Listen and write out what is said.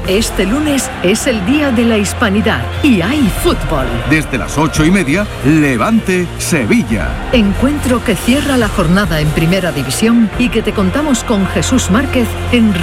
Este lunes es el Día de la Hispanidad y hay fútbol. Desde las 8:30, Levante-Sevilla. Encuentro que cierra la jornada en Primera División y que te contamos con Jesús Márquez en